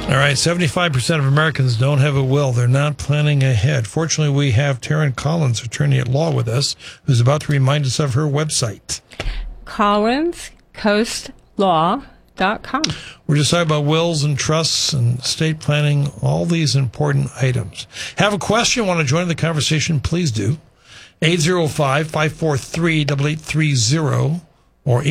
All right, 75% of Americans don't have a will. They're not planning ahead. Fortunately, we have Taryn Collins, attorney at law, with us, who's about to remind us of her website. collinscoastlaw.com. We're just talking about wills and trusts and estate planning, all these important items. Have a question, want to join the conversation, please do. 805-543-8830 or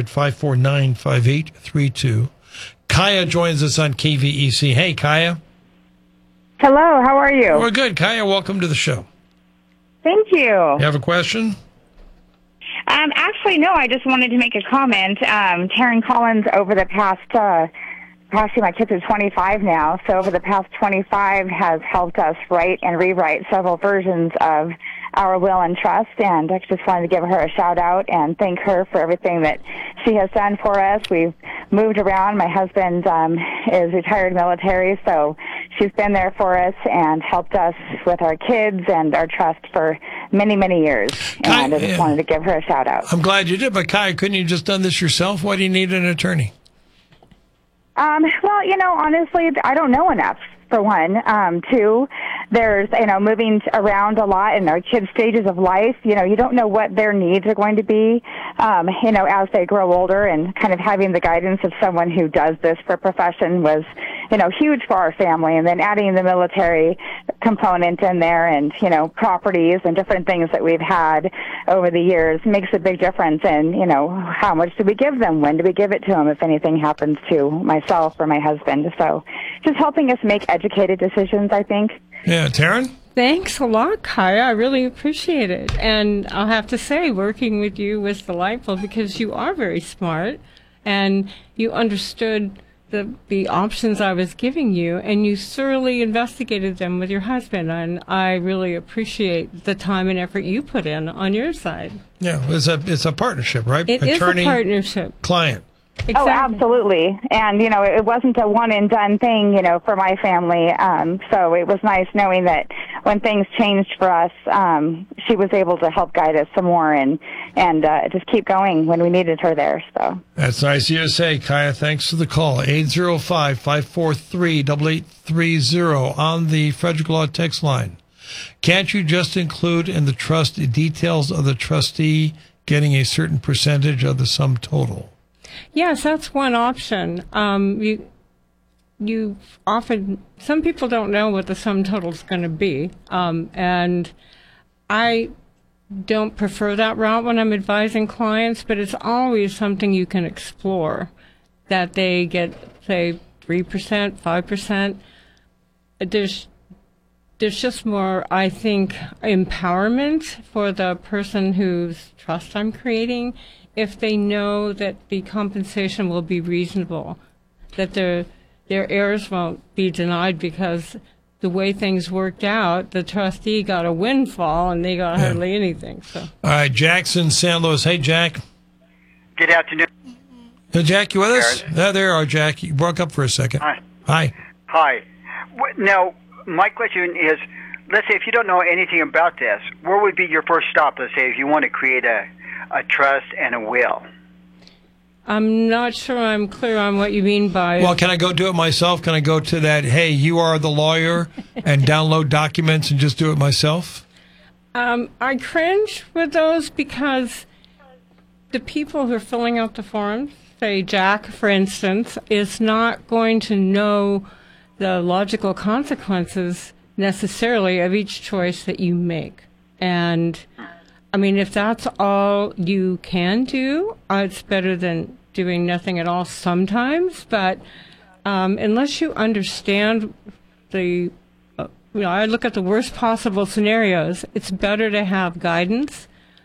800-549-5832. Kaya joins us on KVEC. Hey, Kaya. Hello, how are you? We're good. Kaya, welcome to the show. Thank you. You have a question? Actually, no, I just wanted to make a comment. Taryn Collins, over the past, actually my kids are 25 now, so over the past 25 has helped us write and rewrite several versions of our will and trust, and I just wanted to give her a shout out and thank her for everything that she has done for us. We've moved around. My husband is retired military, so she's been there for us and helped us with our kids and our trust for many, many years. And I just wanted to give her a shout out. I'm glad you did, but Kaya, couldn't you just done this yourself? Why do you need an attorney? Well, honestly, I don't know enough, for one. Two, there's, moving around a lot in our kids' stages of life. You don't know what their needs are going to be, as they grow older, and kind of having the guidance of someone who does this for a profession was, huge for our family. And then adding the military component in there and, properties and different things that we've had over the years makes a big difference in, how much do we give them? When do we give it to them if anything happens to myself or my husband? So just helping us make educated decisions, I think. Yeah, Taryn? Thanks a lot, Kaya. I really appreciate it. And I'll have to say, working with you was delightful because you are very smart and you understood the options I was giving you, and you thoroughly investigated them with your husband, and I really appreciate the time and effort you put in on your side. Yeah, it's a partnership, right? It Attorney, is a partnership. Client. Exactly. Oh, absolutely. And, it wasn't a one-and-done thing, for my family. So it was nice knowing that when things changed for us, she was able to help guide us some more and just keep going when we needed her there. So that's nice of you to say, Kaya. Thanks for the call. 805-543-8830 on the Frederick Law text line. Can't you just include in the trust the details of the trustee getting a certain percentage of the sum total? Yes, that's one option. You often, some people don't know what the sum total is going to be, and I don't prefer that route when I'm advising clients, but it's always something you can explore, that they get, say, 3%, 5%. There's just more, I think, empowerment for the person whose trust I'm creating if they know that the compensation will be reasonable, that their heirs won't be denied because the way things worked out, the trustee got a windfall and they got hardly anything. So. All right, Jackson, San Luis. Hey, Jack. Good afternoon. Hey, Jack, you with us? There you are, Jack. You broke up for a second. Hi. Hi. Hi. Now, my question is, let's say if you don't know anything about this, where would be your first stop, let's say, if you want to create a trust and a will? I'm not sure I'm clear on what you mean by... Well, can I go do it myself? Can I go to that, hey, you are the lawyer, and download documents and just do it myself? I cringe with those because the people who are filling out the forms, say Jack, for instance, is not going to know the logical consequences necessarily of each choice that you make. And, I mean, if that's all you can do, it's better than doing nothing at all sometimes. But unless you understand the, I look at the worst possible scenarios, it's better to have guidance.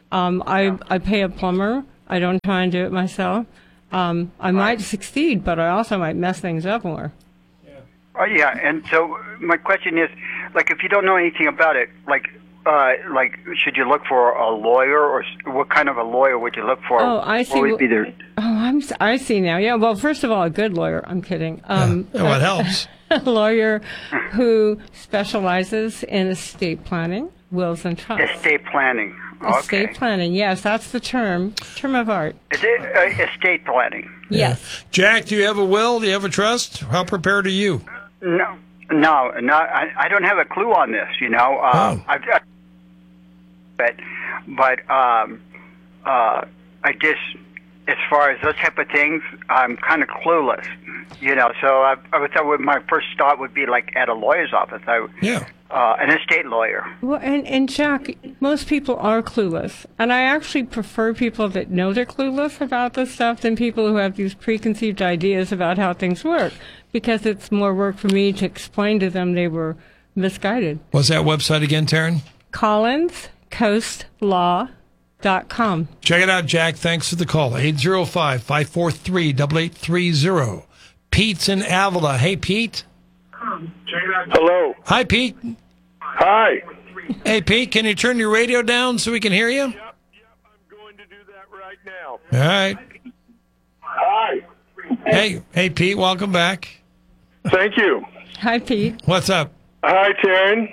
I pay a plumber. I don't try and do it myself. I might succeed, but I also might mess things up more. Oh, yeah, and so my question is, like, if you don't know anything about it, like, should you look for a lawyer, or what kind of a lawyer would you look for? Oh, I see. What would be their... I see now. Yeah, well, first of all, a good lawyer. I'm kidding. Well, it helps. A lawyer who specializes in estate planning, wills and trusts. Estate planning. Okay. Estate planning, yes, that's the term of art. Is it estate planning? Yes. Jack, do you have a will? Do you have a trust? How prepared are you? No, I don't have a clue on this. You know, but I just, as far as those type of things, I'm kind of clueless. You know, so I would thought my first thought would be like at a lawyer's office. An estate lawyer. Well, and Jack, most people are clueless. And I actually prefer people that know they're clueless about this stuff than people who have these preconceived ideas about how things work, because it's more work for me to explain to them they were misguided. What's that website again, Taryn? CollinsCoastLaw.com. Check it out, Jack. Thanks for the call. 805-543-8830. Pete's in Avila. Hey, Pete. Hello. Hi, Pete. Hi. Hey, Pete, can you turn your radio down so we can hear you? Yep, I'm going to do that right now. All right. Hi. Hey, Pete, welcome back. Thank you. Hi, Pete. What's up? Hi, Taryn.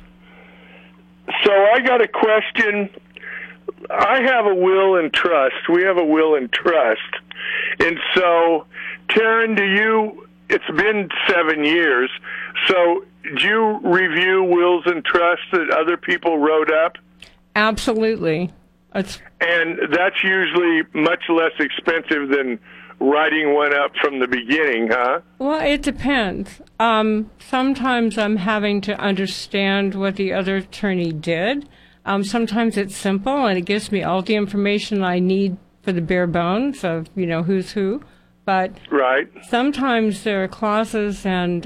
So I got a question. I have a will and trust. We have a will and trust. And so, Taryn, it's been 7 years, so do you review wills and trusts that other people wrote up? Absolutely. And that's usually much less expensive than writing one up from the beginning, huh? Well, it depends. Sometimes I'm having to understand what the other attorney did. Sometimes it's simple, and it gives me all the information I need for the bare bones of, who's who. But right. Sometimes there are clauses and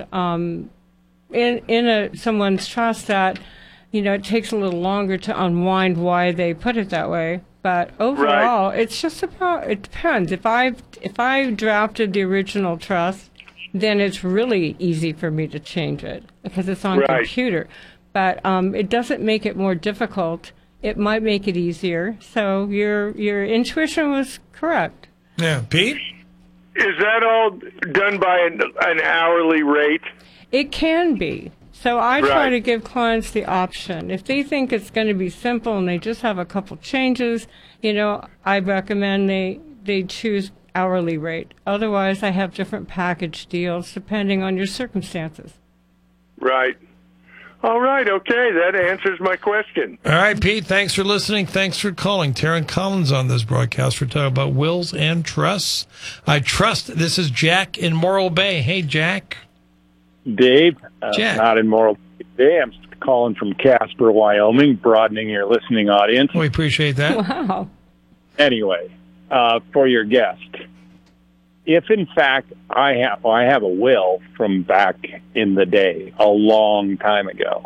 in someone's trust that, it takes a little longer to unwind why they put it that way. But overall, It's just about, it depends. If I drafted the original trust, then it's really easy for me to change it because it's on computer. But it doesn't make it more difficult. It might make it easier. So your intuition was correct. Yeah, Pete? Is that all done by an hourly rate? It can be. So I try to give clients the option. If they think it's going to be simple and they just have a couple changes, I recommend they choose hourly rate. Otherwise, I have different package deals depending on your circumstances. Right. All right, okay, that answers my question. All right, Pete, thanks for listening. Thanks for calling. Taryn Collins on this broadcast. We're talking about wills and trusts. I trust this is Jack in Morro Bay. Hey, Jack. Dave, Jack. Not in Morro Bay. I'm calling from Casper, Wyoming, broadening your listening audience. We appreciate that. Wow. Anyway, for your guest, if in fact I have a will from back in the day, a long time ago,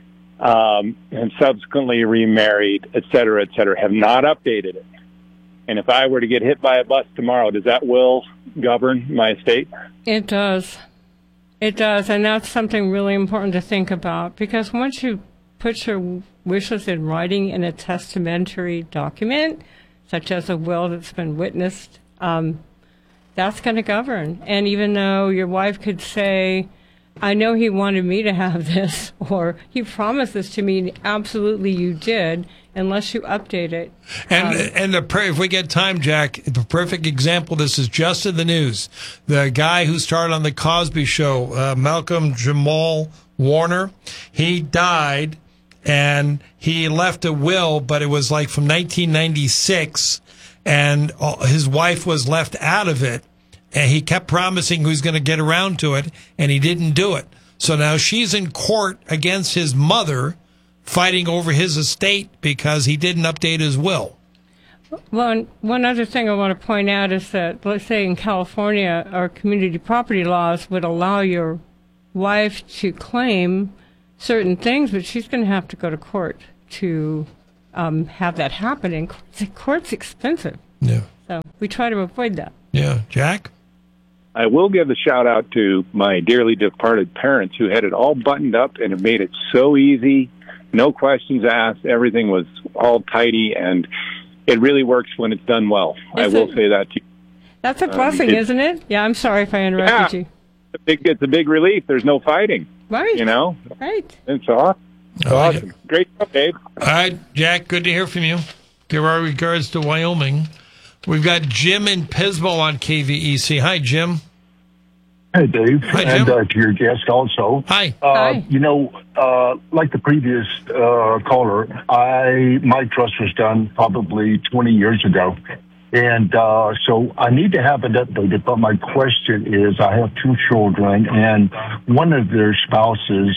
and subsequently remarried, et cetera, have not updated it. And if I were to get hit by a bus tomorrow, does that will govern my estate? It does. It does, and that's something really important to think about, because once you put your wishes in writing in a testamentary document, such as a will that's been witnessed, that's going to govern. And even though your wife could say, I know he wanted me to have this, or he promised this to me, absolutely you did, unless you update it. And if we get time, Jack, the perfect example, this is just in the news. The guy who starred on The Cosby Show, Malcolm Jamal Warner, he died, and he left a will, but it was like from 1996, and his wife was left out of it. And he kept promising he was going to get around to it, and he didn't do it. So now she's in court against his mother, fighting over his estate because he didn't update his will. Well, one other thing I want to point out is that, let's say in California, our community property laws would allow your wife to claim certain things, but she's going to have to go to court to have that happen. And court's expensive. Yeah. So we try to avoid that. Yeah. Jack? I will give a shout-out to my dearly departed parents who had it all buttoned up and it made it so easy, no questions asked, everything was all tidy, and it really works when it's done well. I will say that to you. That's a blessing, isn't it? Yeah, I'm sorry if I interrupted you. It's a big relief. There's no fighting. Right. Right. It's awesome. Awesome. Great stuff, Dave. All right, Jack, good to hear from you. Give our regards to Wyoming. We've got Jim in Pismo on KVEC. Hi, Jim. Hey, Dave. Hi, and Jim. to your guest also. Hi. Hi. You know, like the previous caller, my trust was done probably 20 years ago. And so I need to have it updated. But my question is, I have 2 children, and one of their spouses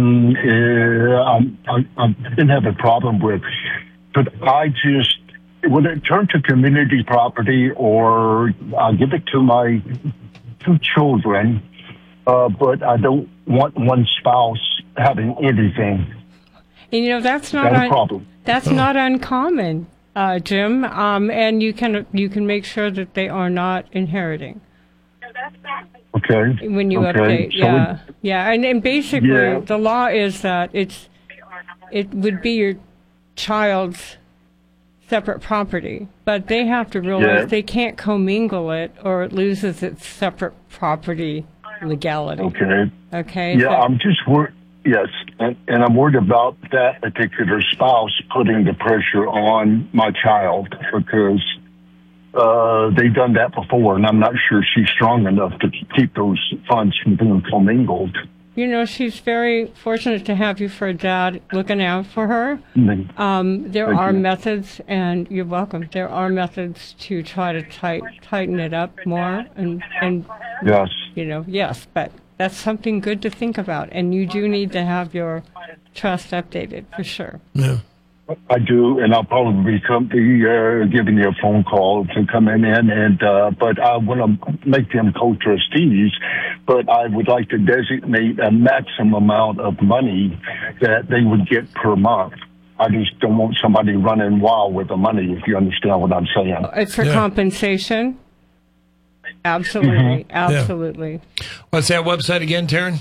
I didn't have a problem with. But would it turn to community property, or I'll give it to my 2 children, but I don't want one spouse having anything. And that's not a problem. That's not uncommon, Jim. And you can make sure that they are not inheriting. Okay. When you update, yeah, and basically the law is that it would be your child's separate property, but they have to realize they can't commingle it, or it loses its separate property legality. Okay. Yeah, I'm just worried. Yes, and I'm worried about that particular spouse putting the pressure on my child, because they've done that before, and I'm not sure she's strong enough to keep those funds from being commingled. She's very fortunate to have you for a dad looking out for her. There are methods, and you're welcome. There are methods to try to tighten it up more, and yes, yes, but that's something good to think about, and you do need to have your trust updated for sure. Yeah. I do, and I'll probably be giving you a phone call to come in, and but I want to make them co-trustees, but I would like to designate a maximum amount of money that they would get per month. I just don't want somebody running wild with the money, if you understand what I'm saying. It's for compensation? Absolutely, absolutely. Yeah. What's that website again, Taryn?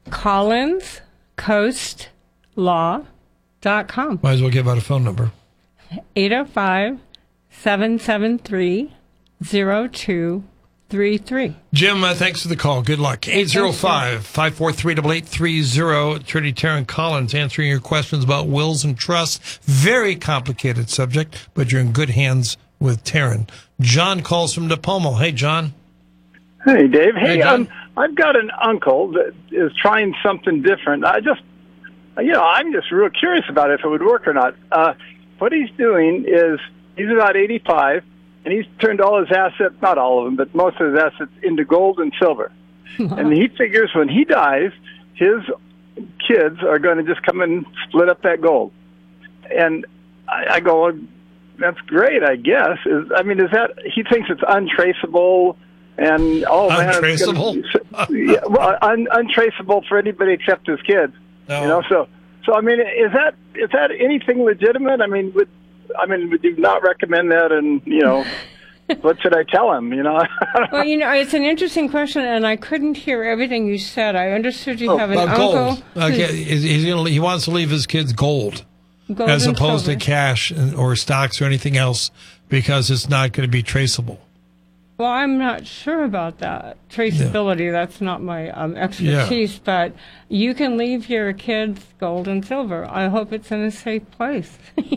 CollinsCoastLaw.com. Might as well give out a phone number. 805-773-0233. Jim, thanks for the call. Good luck. 805-543-8830. Attorney Taryn Collins answering your questions about wills and trusts. Very complicated subject, but you're in good hands with Taryn. John calls from DePomo. Hey, John. Hey, Dave. Hey, John. I've got an uncle that is trying something different. I'm just real curious about if it would work or not. What he's doing is he's about 85, and he's turned all his assets, not all of them, but most of his assets, into gold and silver. And he figures when he dies, his kids are going to just come and split up that gold. And I go, well, that's great, I guess. Is that he thinks it's untraceable? And untraceable? Untraceable for anybody except his kids. No. So is that anything legitimate? Would you not recommend that? And what should I tell him? Well, it's an interesting question, and I couldn't hear everything you said. I understood you have an uncle. Gold. Okay, he wants to leave his kids gold as opposed to cash or stocks or anything else, because it's not going to be traceable. Well, I'm not sure about that. Traceability, that's not my expertise, but you can leave your kids gold and silver. I hope it's in a safe place.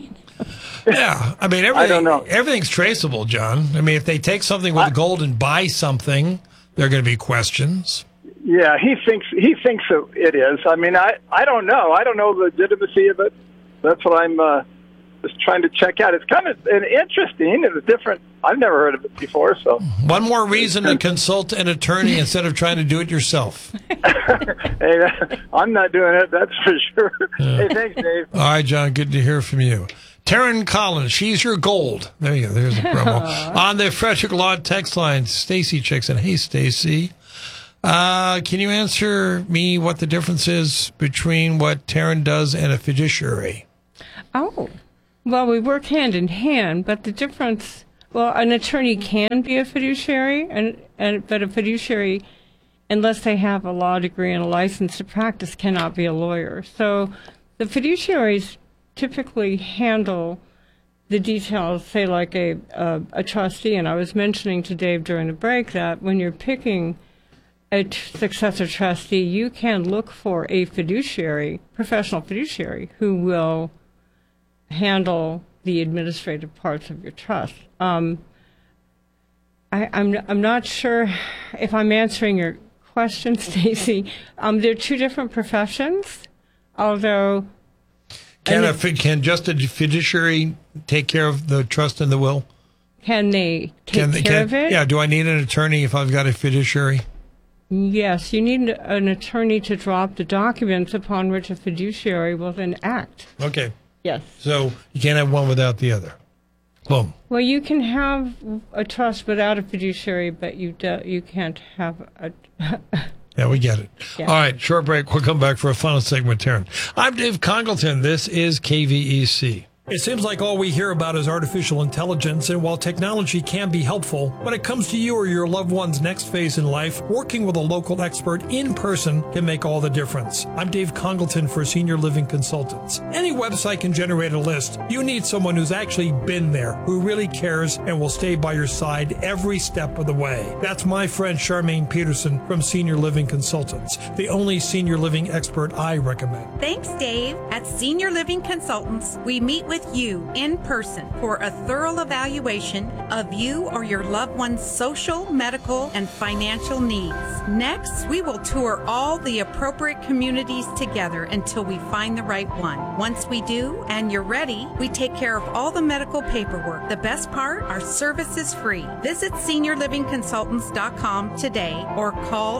Yeah, I don't know. Everything's traceable, John. If they take something with gold and buy something, there are going to be questions. Yeah, he thinks it is. I don't know. I don't know the legitimacy of it. That's what I'm just trying to check out. It's kind of interesting. It's different. I've never heard of it before. So one more reason to consult an attorney instead of trying to do it yourself. Hey, I'm not doing it. That's for sure. Hey, thanks, Dave. All right, John. Good to hear from you. Taryn Collins, she's your gold. There you go. There's a promo. On the Frederick Law text line, Stacy checks in. Hey, Stacy. Can you answer me what the difference is between what Taryn does and a fiduciary? Oh, well, we work hand in hand, but the difference, an attorney can be a fiduciary, but a fiduciary, unless they have a law degree and a license to practice, cannot be a lawyer. So the fiduciaries typically handle the details, say like a trustee, and I was mentioning to Dave during the break that when you're picking a successor trustee, you can look for a fiduciary, professional fiduciary, who will handle the administrative parts of your trust. I'm not sure if I'm answering your question, Stacy. They're two different professions, although... Can just a fiduciary take care of the trust and the will? Can they take care of it? Yeah, do I need an attorney if I've got a fiduciary? Yes, you need an attorney to draw up the documents upon which a fiduciary will then act. Okay. Yes. So you can't have one without the other. Boom. Well, you can have a trust without a fiduciary, but you can't have a... Yeah, we get it. Yeah. All right, short break. We'll come back for a final segment, Taryn. I'm Dave Congleton. This is KVEC. It seems like all we hear about is artificial intelligence, and while technology can be helpful, when it comes to you or your loved one's next phase in life, working with a local expert in person can make all the difference. I'm Dave Congleton for Senior Living Consultants. Any website can generate a list. You need someone who's actually been there, who really cares, and will stay by your side every step of the way. That's my friend Charmaine Peterson from Senior Living Consultants, the only senior living expert I recommend. Thanks, Dave. At Senior Living Consultants, we meet with you in person for a thorough evaluation of you or your loved one's social, medical, and financial needs. Next, we will tour all the appropriate communities together until we find the right one. Once we do, and you're ready, we take care of all the medical paperwork. The best part, our service is free. Visit seniorlivingconsultants.com today or call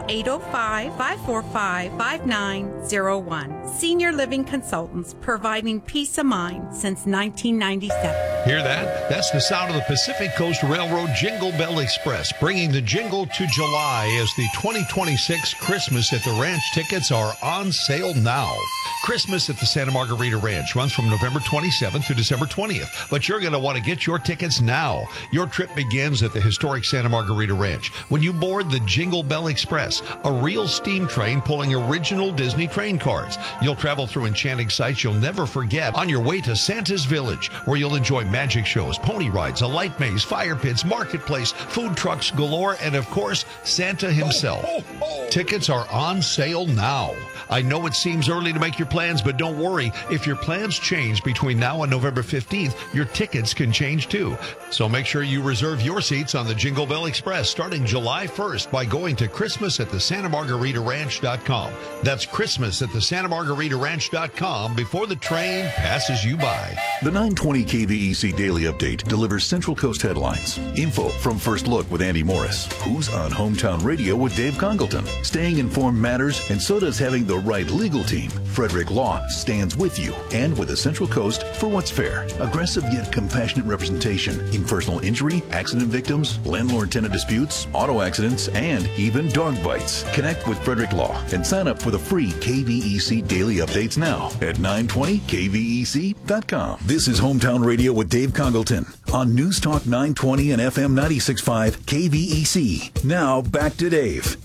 805-545-5901. Senior Living Consultants, providing peace of mind since 1997. Hear that? That's the sound of the Pacific Coast Railroad Jingle Bell Express, bringing the jingle to July as the 2026 Christmas at the Ranch tickets are on sale now. Christmas at the Santa Margarita Ranch runs from November 27th to December 20th, but you're going to want to get your tickets now. Your trip begins at the historic Santa Margarita Ranch when you board the Jingle Bell Express, a real steam train pulling original Disney train cars. You'll travel through enchanting sights you'll never forget on your way to Santa's Village, where you'll enjoy magic shows, pony rides, a light maze, fire pits, marketplace, food trucks galore, and of course, Santa himself. Tickets are on sale now. I know it seems early to make your plans, but don't worry. If your plans change between now and November 15th, your tickets can change too. So make sure you reserve your seats on the Jingle Bell Express starting July 1st by going to christmasatthesantamargaritaranch.com. That's christmasatthesantamargaritaranch.com before the train passes you by. The 920 KVEC Daily Update delivers Central Coast headlines. Info from First Look with Andy Morris. Who's on Hometown Radio with Dave Congleton? Staying informed matters, and so does having the right legal team. Frederick Law stands with you and with the Central Coast for what's fair. Aggressive yet compassionate representation in personal injury, accident victims, landlord-tenant disputes, auto accidents, and even dog bites. Connect with Frederick Law and sign up for the free KVEC Daily Updates now at 920kvec.com. This is Hometown Radio with Dave Congleton on News Talk 920 and FM 96.5 KVEC. Now back to Dave.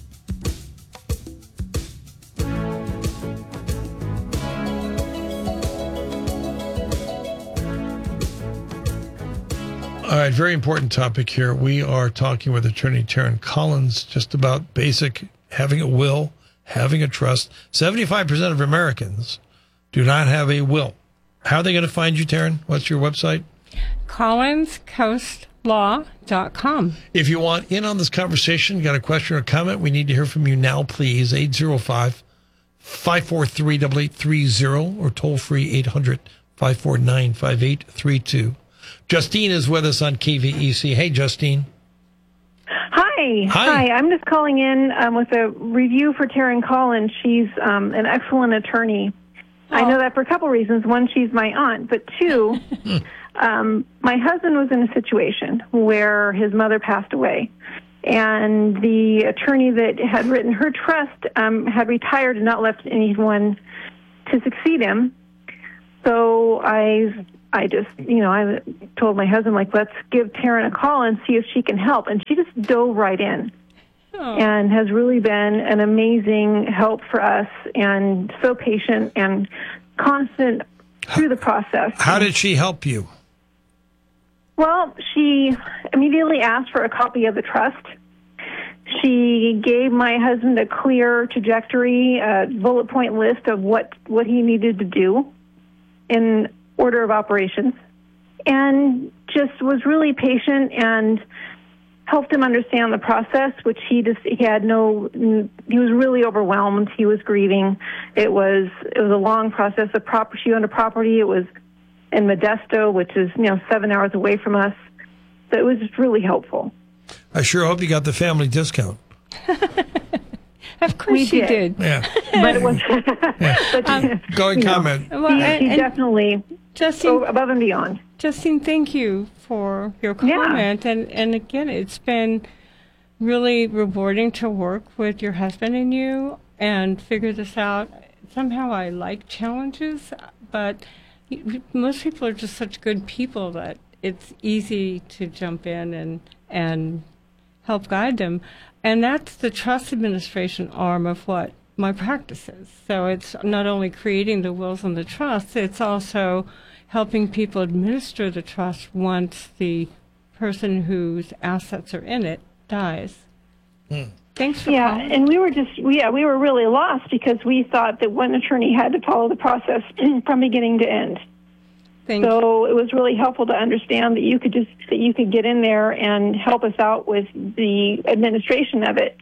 All right, very important topic here. We are talking with attorney Taryn Collins just about basic having a will, having a trust. 75% of Americans do not have a will. How are they going to find you, Taryn? What's your website? collinscoastlaw.com. If you want in on this conversation, got a question or comment, we need to hear from you now, please. 805-543-8830 or toll free 800-549-5832. Justine is with us on KVEC. Hey, Justine. Hi. I'm just calling in with a review for Taryn Collins. She's an excellent attorney. Oh. I know that for a couple reasons. One, she's my aunt, but two, my husband was in a situation where his mother passed away, and the attorney that had written her trust had retired and not left anyone to succeed him. So I just, I told my husband, let's give Taryn a call and see if she can help. And she just dove right in and has really been an amazing help for us and so patient and constant through the process. How did she help you? Well, she immediately asked for a copy of the trust. She gave my husband a clear trajectory, a bullet point list of what he needed to do in order of operations, and just was really patient and helped him understand the process, which he was really overwhelmed. He was grieving. It was a long process. She owned a property. It was in Modesto, which is 7 hours away from us. So it was just really helpful. I sure hope you got the family discount. Of course you did. Yeah. But it was. Go and comment. He definitely Justine, above and beyond. Justine, thank you for your comment. Yeah. And again, it's been really rewarding to work with your husband and you and figure this out. Somehow I like challenges, but most people are just such good people that it's easy to jump in and help guide them. And that's the trust administration arm of what my practice is. So it's not only creating the wills and the trusts, it's also helping people administer the trust once the person whose assets are in it dies. Thanks for calling. And we were really lost because we thought that one attorney had to follow the process from beginning to end. So it was really helpful to understand that you could get in there and help us out with the administration of it.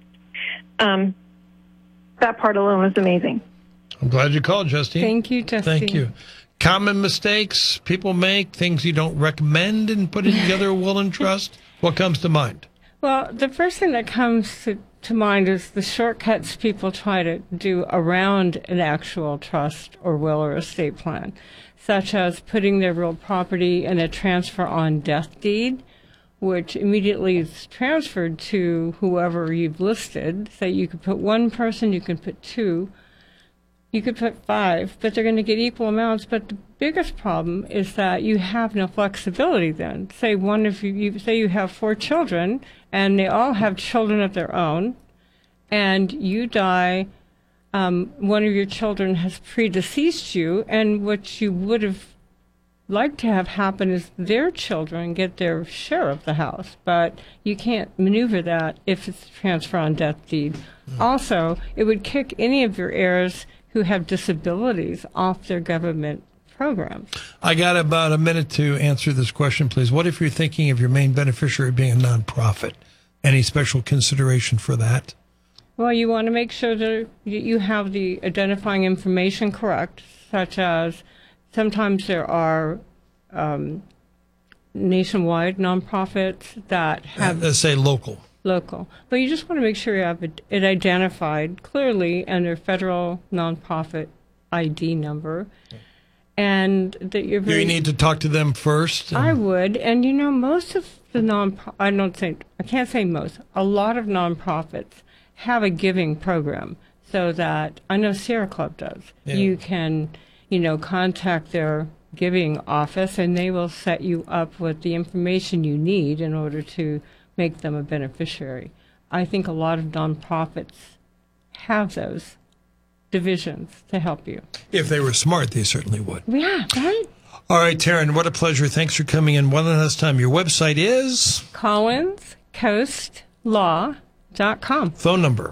That part alone was amazing. I'm glad you called, Justine. Thank you, Justine. Thank you. Common mistakes people make, things you don't recommend in putting together a will and trust. What comes to mind? Well, the first thing that comes to mind is the shortcuts people try to do around an actual trust or will or estate plan, such as putting their real property in a transfer on death deed, which immediately is transferred to whoever you've listed. So you could put one person, you can put two, you could put five, but they're going to get equal amounts. But the biggest problem is that you have no flexibility then. Say one of you say you have 4 children, and they all have children of their own, and you die, one of your children has predeceased you, and what you would have liked to have happen is their children get their share of the house, but you can't maneuver that if it's transfer on death deed. Also, it would kick any of your heirs who have disabilities off their government programs. I got about a minute to answer this question, please. What if you're thinking of your main beneficiary being a nonprofit? Any special consideration for that? Well, you want to make sure that you have the identifying information correct, such as sometimes there are nationwide nonprofits that have... Let's say local. Local. But you just want to make sure you have it identified clearly under federal nonprofit ID number. And that you're very... You need to talk to them first? I would. And, most of the I can't say most. A lot of nonprofits have a giving program so that, I know Sierra Club does. Yeah. You can, contact their giving office and they will set you up with the information you need in order to make them a beneficiary. I think a lot of nonprofits have those divisions to help you. If they were smart, they certainly would. Yeah, right? All right, Taryn, what a pleasure. Thanks for coming in one last time. Your website is? CollinsCoastLaw.com. Phone number?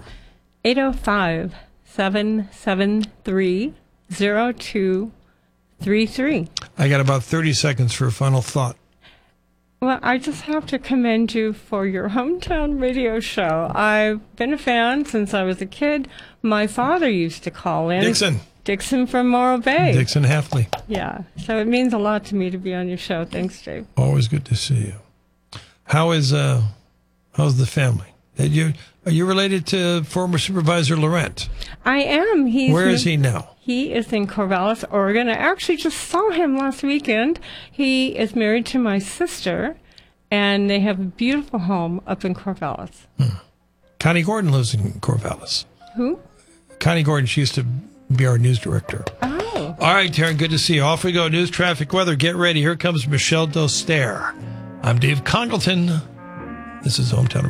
805-773-0233. I got about 30 seconds for a final thought. Well, I just have to commend you for your hometown radio show. I've been a fan since I was a kid. My father used to call in. Dixon from Morro Bay. Dixon Hafley. Yeah. So it means a lot to me to be on your show. Thanks, Dave. Always good to see you. How's the family? Are you related to former Supervisor Laurent? I am. Where is he now? He is in Corvallis, Oregon. I actually just saw him last weekend. He is married to my sister, and they have a beautiful home up in Corvallis. Connie Gordon lives in Corvallis. Who? Connie Gordon. She used to be our news director. Oh. All right, Taryn, good to see you. Off we go. News, traffic, weather. Get ready. Here comes Michelle Dostaire. I'm Dave Congleton. This is Hometown